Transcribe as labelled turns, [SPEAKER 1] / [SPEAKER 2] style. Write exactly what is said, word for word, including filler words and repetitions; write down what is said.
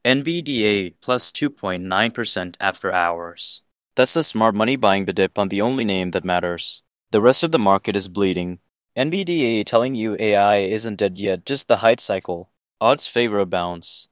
[SPEAKER 1] N V D A plus two point nine percent after hours. That's the smart money buying the dip on the only name that matters. The rest of the market is bleeding. N V D A telling you A I isn't dead yet, just the hype cycle. Odds favor a bounce.